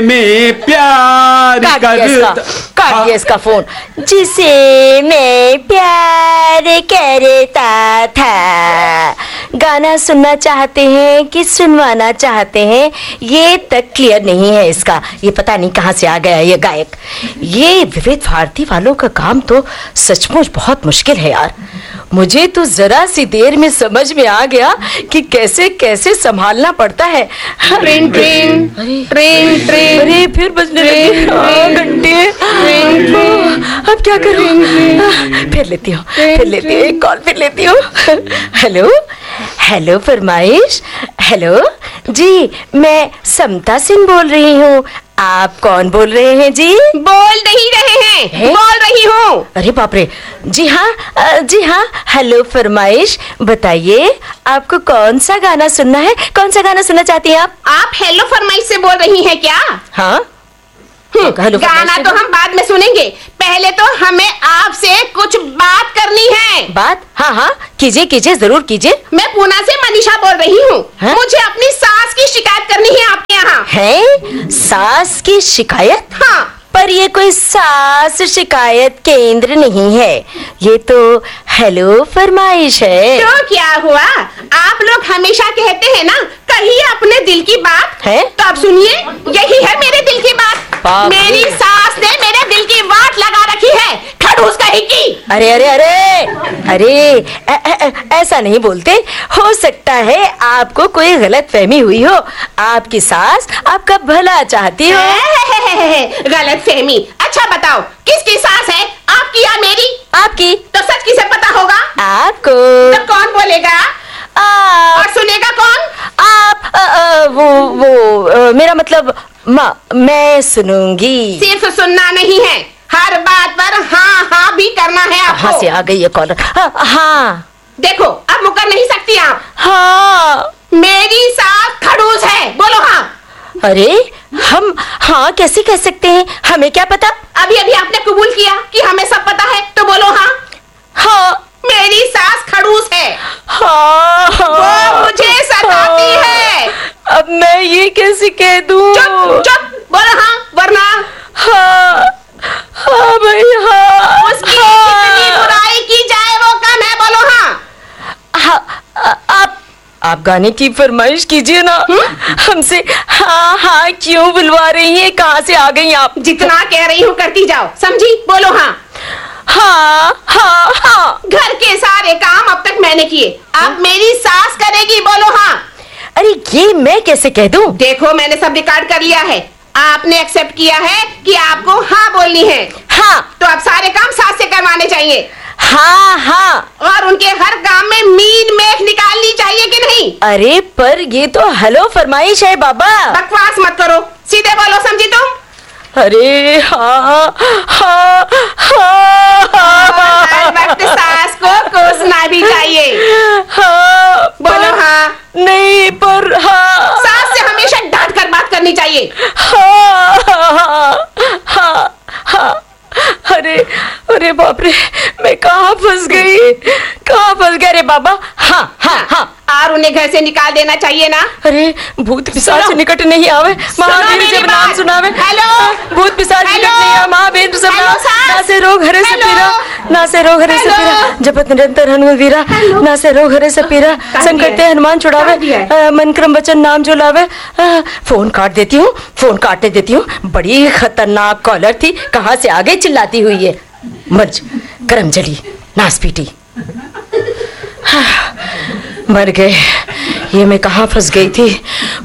मैं प्यार काट दिया इसका फोन। जिसे मैं प्यार करता था। गाना सुनना चाहते हैं कि सुनवाना चाहते हैं, ये तक क्लियर नहीं है इसका। ये पता नहीं कहाँ से आ गया ये गायक। ये विविध भारती वालों का काम तो सचमुच बहुत मुश्किल है यार। मुझे तो जरा सी देर में समझ में आ गया कि कैसे कैसे संभालना पड़ता है। ट्रेन ट्रेन ट्रेन ट्रेन, अरे फिर बजने लगे घंटे। अब क्या करूं? फिर लेती हूँ एक कॉल फिर लेती हूँ। हेलो हेलो फरमाइश। हेलो जी, मैं समता सिंह बोल रही हूँ। आप कौन बोल रहे हैं जी? बोल नहीं रहे हैं, बोल रही हूँ। अरे बाप रे। जी हाँ हेलो फरमाइश, बताइए आपको कौन सा गाना सुनना है? कौन सा गाना सुनना चाहती हैं आप? आप हेलो फरमाइश से बोल रही हैं क्या? हाँ। गाना तो हम बाद में सुनेंगे, पहले तो हमें आपसे कुछ बात करनी है। बात? हाँ कीजिए जरूर कीजिए। मैं पूना से मनीषा बोल रही हूँ। मुझे अपनी सास की शिकायत करनी है आपके यहाँ। है? सास की शिकायत? हाँ। पर ये कोई सास शिकायत केंद्र नहीं है, ये तो हेलो फरमाइश है। तो क्या हुआ? आप लोग हमेशा कहते हैं ना, कहिए अपने दिल की बात है, तो आप सुनिए, यही है मेरे दिल की बात। मेरी सास ने मेरे दिल की वाट लगा रखी है, खड़ूस कहीं की। अरे ऐसा नहीं बोलते। हो सकता है आपको कोई गलत फहमी हुई हो। आपकी सास आपका भला चाहती हो। गलत फहमी? अच्छा बताओ, किसकी सास है, आपकी या मेरी? आपकी। तो सच किसे पता होगा? आपको। तो कौन बोलेगा और सुनेगा कौन? आप। वो मेरा मतलब मैं सुनूंगी। सिर्फ सुनना नहीं है, हर बात पर हाँ भी करना है आपको। हाँ से आ गई है कॉलर। हाँ देखो, अब मुकर नहीं सकती आप। हाँ। मेरी सास खड़ूस है, बोलो हाँ। अरे हम हाँ कैसे कह सकते हैं, हमें क्या पता। अभी आपने कबूल किया कि हमें सब पता है, तो बोलो हाँ। हाँ मेरी सास खड़ूस है। हाँ, वो मुझे सताती है। अब मैं ये कैसे कह दूं? चुप बोलो हाँ, वरना। हाँ भाई हाँ। उसकी कितनी बुराई की जाए वो कम है, बोलो हाँ। आप गाने की फरमाइश कीजिए ना। हमसे हाँ क्यों बुलवा रही हैं? कहाँ से आ गई आप? जितना कह रही हूँ करती जाओ, समझी? बोलो हाँ। हाँ। घर के सारे काम अब तक मैंने किए, अब मेरी सास करेगी, बोलो हाँ। अरे ये मैं कैसे कह दूं? देखो, मैंने सब रिकॉर्ड कर लिया है। आपने एक्सेप्ट किया है कि आपको हाँ बोलनी है। हाँ। तो अब सारे काम सास से करवाने चाहिए। हाँ। और उनके हर काम में मीन मेख निकालनी चाहिए कि नहीं? अरे पर ये तो हेलो फरमाइश है बाबा। बकवास मत करो, सीधे बोलो, समझी तुम? अरे हाँ। हर वक्त सास को कोसना भी चाहिए। हाँ बोलो हाँ। नहीं पर हाँ। सास से हमेशा डांट कर बात करनी चाहिए। हाँ। अरे बाप रे, मैं कहाँ फंस गई अरे बाबा। हाँ। और उन्हें घर से निकाल देना चाहिए ना। अरे भूत पिशाच निकट नहीं आवे, महावीर जब नाम सुनावे। हेलो। भूत पिशाच निकट नहीं आवे, महावीर सब ना से रोग हरे से पीरा, जपत निरंतर हनुमान वीरा, ना से रोग हरे से पीरा, संकटे हनुमान छुड़ावे, मन क्रम वचन नाम जो लावे। फोन काटने देती हूँ। बड़ी खतरनाक कॉलर थी, कहाँ से आ गई चिल्लाती हुई है। मर्ज करम जली नास पीटी। मर गए। ये मैं कहाँ फंस गई थी।